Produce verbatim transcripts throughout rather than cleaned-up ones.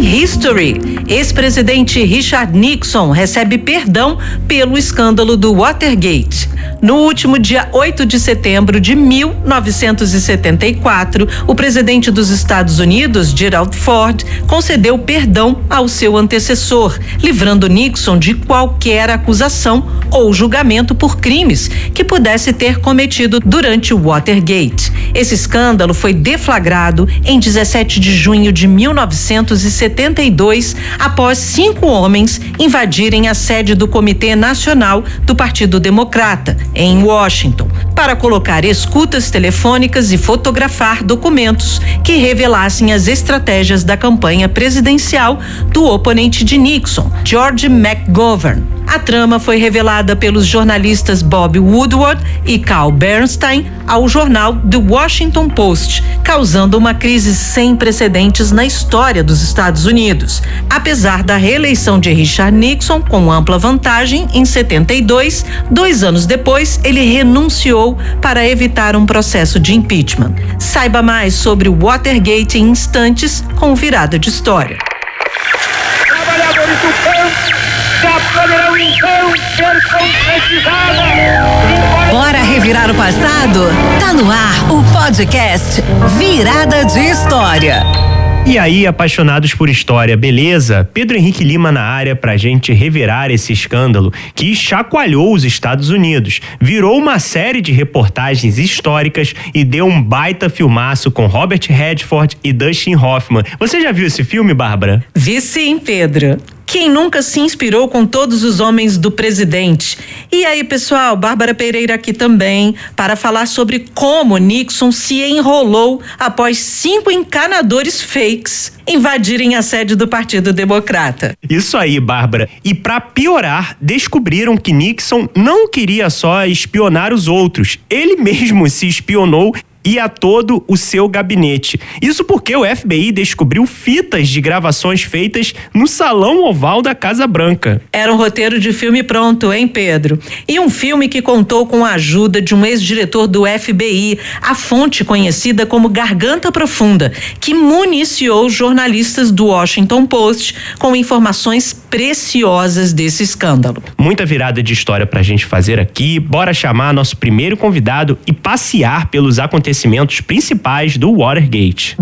History. Ex-presidente Richard Nixon recebe perdão pelo escândalo do Watergate. No último dia oito de setembro de mil novecentos e setenta e quatro, o presidente dos Estados Unidos, Gerald Ford, concedeu perdão ao seu antecessor, livrando Nixon de qualquer acusação ou julgamento por crimes que pudesse ter cometido durante o Watergate. Esse escândalo foi deflagrado em dezessete de junho de mil novecentos e setenta e dois, após cinco homens invadirem a sede do Comitê Nacional do Partido Democrata, em Washington, para colocar escutas telefônicas e fotografar documentos que revelassem as estratégias da campanha presidencial do oponente de Nixon, George McGovern. A trama foi revelada pelos jornalistas Bob Woodward e Carl Bernstein ao jornal The Washington Post, causando uma crise sem precedentes na história dos Estados Unidos. Apesar da reeleição de Richard Nixon com ampla vantagem em setenta e dois, dois anos depois ele renunciou para evitar um processo de impeachment. Saiba mais sobre o Watergate em instantes com Virada de História. Trabalhadores do campo já poderão então ser concretizados. Bora revirar o passado? Tá no ar o podcast Virada de História. E aí, apaixonados por história, beleza? Pedro Henrique Lima na área pra gente revirar esse escândalo que chacoalhou os Estados Unidos, virou uma série de reportagens históricas e deu um baita filmaço com Robert Redford e Dustin Hoffman. Você já viu esse filme, Bárbara? Vi sim, Pedro. Quem nunca se inspirou com todos os homens do presidente? E aí, pessoal, Bárbara Pereira aqui também para falar sobre como Nixon se enrolou após cinco encanadores fakes invadirem a sede do Partido Democrata. Isso aí, Bárbara. E para piorar, descobriram que Nixon não queria só espionar os outros. Ele mesmo se espionou e a todo o seu gabinete. Isso porque o F B I descobriu fitas de gravações feitas no Salão Oval da Casa Branca. Era um roteiro de filme pronto, hein, Pedro? E um filme que contou com a ajuda de um ex-diretor do F B I, a fonte conhecida como Garganta Profunda, que municiou jornalistas do Washington Post com informações preciosas desse escândalo. Muita virada de história pra gente fazer aqui. Bora chamar nosso primeiro convidado e passear pelos acontecimentos principais do Watergate.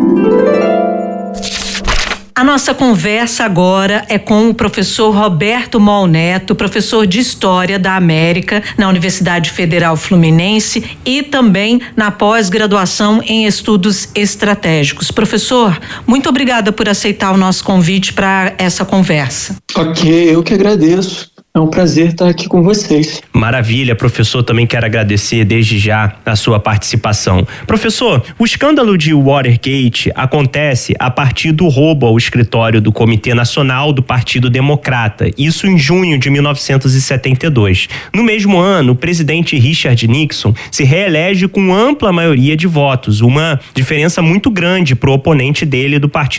A nossa conversa agora é com o professor Roberto Moll Neto, professor de História da América na Universidade Federal Fluminense e também na pós-graduação em Estudos Estratégicos. Professor, muito obrigada por aceitar o nosso convite para essa conversa. Ok, eu que agradeço. É um prazer estar aqui com vocês. Maravilha, professor, também quero agradecer desde já a sua participação. Professor, o escândalo de Watergate acontece a partir do roubo ao escritório do Comitê Nacional do Partido Democrata, isso em junho de mil novecentos e setenta e dois. No mesmo ano, o presidente Richard Nixon se reelege com ampla maioria de votos, uma diferença muito grande para o oponente dele do Partido